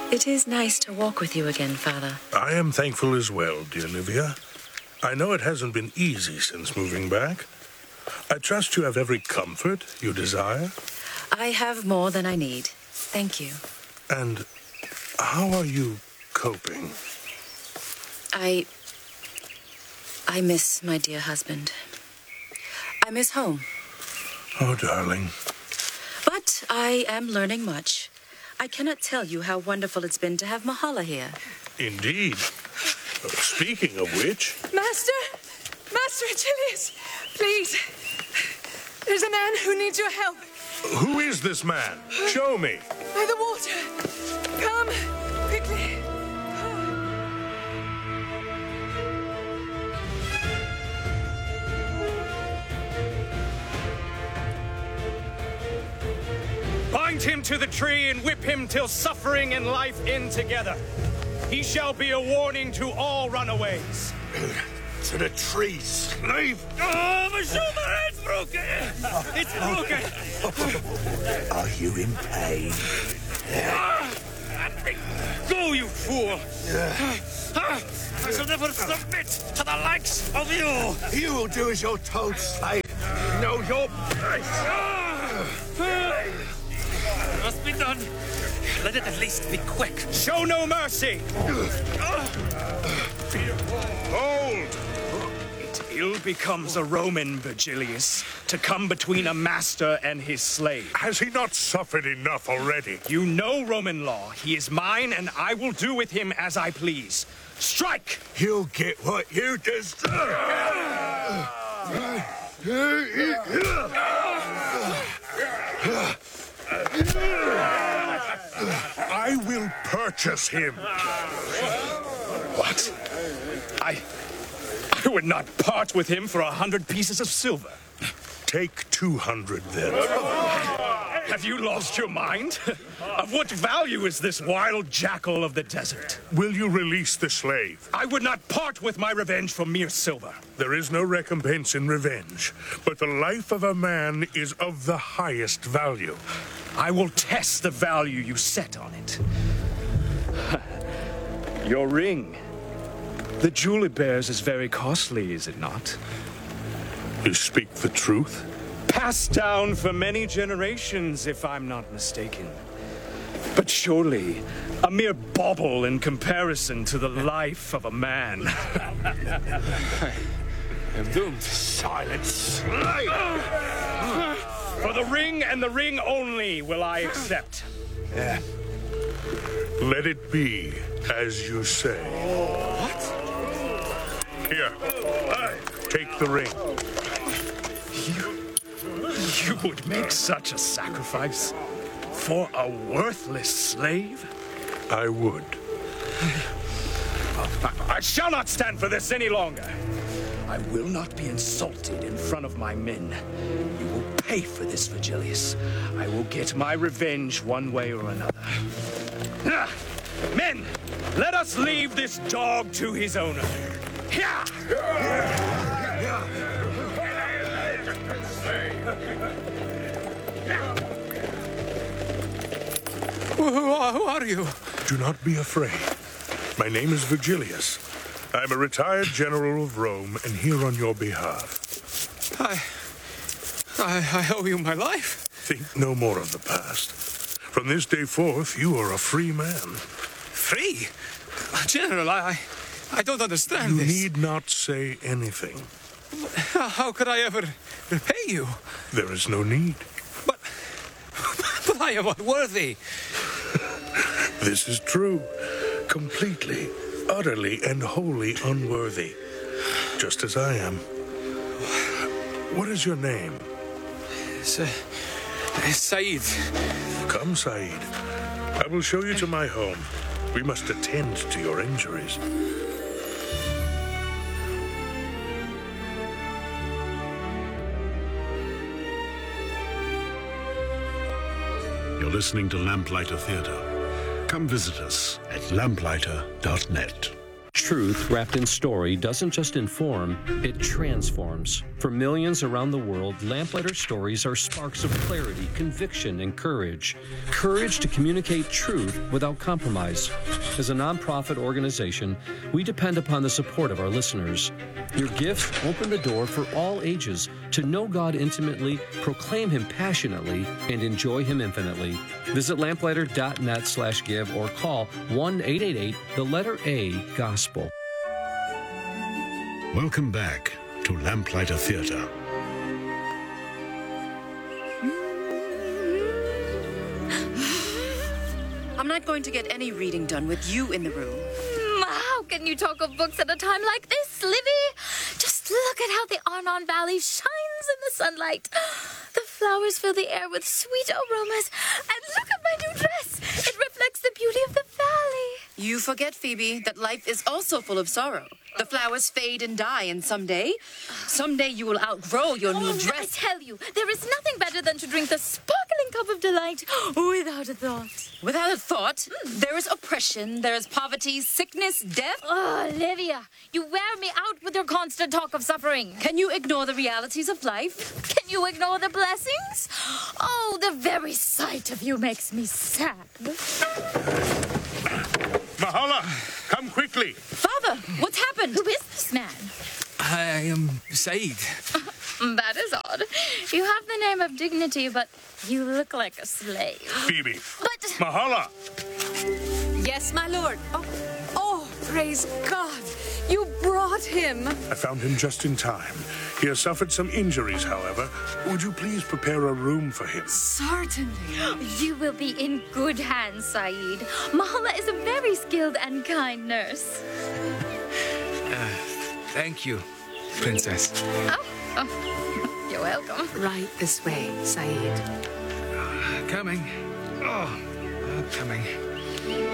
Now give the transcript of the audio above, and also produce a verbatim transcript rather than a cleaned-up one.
It is nice to walk with you again, Father. I am thankful as well, dear Livia. I know it hasn't been easy since moving back. I trust you have every comfort you desire. I have more than I need. Thank you. And how are you coping? I... I miss my dear husband. I miss home. Oh, darling. But I am learning much. I cannot tell you how wonderful it's been to have Mahala here. Indeed. Uh, speaking of which... Master! Master Achilles! Please! There's a man who needs your help. Who is this man? Show me. By the water. Come, quickly. Bind him to the tree and whip him till suffering and life end together. He shall be a warning to all runaways. To the tree, slave! Oh, my shoulder is broken! It's broken! Are you in pain? Go, you fool! I shall never submit to the likes of you! You will do as you're told, slave. Know your place! Must be done. Let it at least be quick. Show no mercy! Hold! It ill becomes a Roman, Virgilius, to come between a master and his slave. Has he not suffered enough already? You know Roman law. He is mine, and I will do with him as I please. Strike! You'll get what you deserve. I will purchase him. What? I... I would not part with him for a hundred pieces of silver. Take two hundred, then. Have you lost your mind? Of what value is this wild jackal of the desert? Will you release the slave? I would not part with my revenge for mere silver. There is no recompense in revenge, but the life of a man is of the highest value. I will test the value you set on it. Your ring. The jewel it bears is very costly, is it not? You speak the truth? Passed down for many generations, if I'm not mistaken. But surely, a mere bauble in comparison to the life of a man. I am doomed. Silence, slave! For the ring and the ring only will I accept. Yeah. Let it be as you say. What? Here, take the ring. You... You would make such a sacrifice for a worthless slave? I would. I, I shall not stand for this any longer. I will not be insulted in front of my men. You will pay for this, Virgilius. I will get my revenge one way or another. Ah, men, let us leave this dog to his owner. Yeah. Who, who are, who are you? Do not be afraid. My name is Virgilius. I am a retired general of Rome, and here on your behalf. I, I... I owe you my life. Think no more of the past. From this day forth, you are a free man. Free? General, I... I don't understand You this. need not say anything. How could I ever repay you? There is no need. But... But I am unworthy. This is true. Completely, utterly, and wholly unworthy. Just as I am. What is your name? Sa- Said. Come, Said. I will show you to my home. We must attend to your injuries. You're listening to Lamplighter Theatre. Come visit us at lamplighter dot net. Truth wrapped in story doesn't just inform, it transforms. For millions around the world, Lamplighter stories are sparks of clarity, conviction, and courage. Courage to communicate truth without compromise. As a nonprofit organization, we depend upon the support of our listeners. Your gifts open the door for all ages to know God intimately, proclaim Him passionately, and enjoy Him infinitely. Visit lamplighter.net slash give or call one eight eight eight, the letter A, Gospel. Welcome back to Lamplighter Theatre. I'm not going to get any reading done with you in the room. How can you talk of books at a time like this, Livy? Just look at how the Arnon Valley shines in the sunlight. The flowers fill the air with sweet aromas. And look at my new dress. It reflects the beauty of the valley. You forget, Phoebe, that life is also full of sorrow. The flowers fade and die, and someday, someday you will outgrow your new Oh, dress. I tell you, there is nothing better than to drink the sparkling cup of delight without a thought. Without a thought, there is oppression, there is poverty, sickness, death. Oh, Olivia, you wear me out with your constant talk of suffering. Can you ignore the realities of life? Can you ignore the blessings? Oh, the very sight of you makes me sad. Mahala, come quickly. Father, what's happened? Who is this man? I am Said. That is odd. You have the name of dignity, but you look like a slave. Phoebe. But Mahala. Yes, my lord. Oh, oh, praise God. You brought him. I found him just in time. He has suffered some injuries, however. Would you please prepare a room for him? Certainly. you will be in good hands, Saeed. Mahala is a very skilled and kind nurse. Thank you, Princess. Oh, oh. You're welcome. Right this way, Saeed. Coming. Oh, uh, coming.